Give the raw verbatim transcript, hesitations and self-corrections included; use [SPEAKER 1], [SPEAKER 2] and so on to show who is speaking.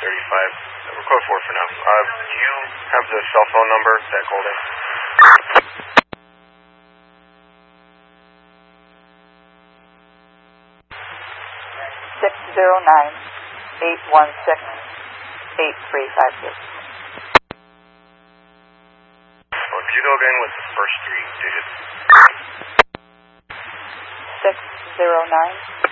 [SPEAKER 1] thirty-five. We're code four for now. Uh, do you have the cell phone number that called in?
[SPEAKER 2] six zero nine, eight one six, eight three five two.
[SPEAKER 1] Well, could you go again with the first three digits?
[SPEAKER 2] six zero nine,